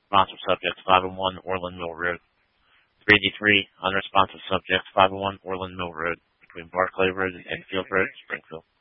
responsive subjects, 501 Orland Mill Road. 383, unresponsive subjects, 501 Orland Mill Road, between Barclay Road and Enfield Road, Springfield.